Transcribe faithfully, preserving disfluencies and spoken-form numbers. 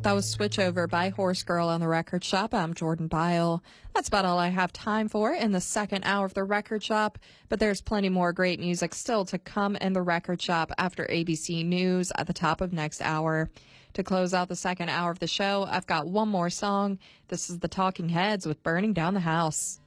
That was Switch Over by Horse Girl on the Record Shop. I'm Jordan Byle. That's about all I have time for in the second hour of the Record Shop, but there's plenty more great music still to come in the Record Shop after A B C News at the top of next hour. To close out the second hour of the show, I've got one more song. This is the Talking Heads with Burning Down the House.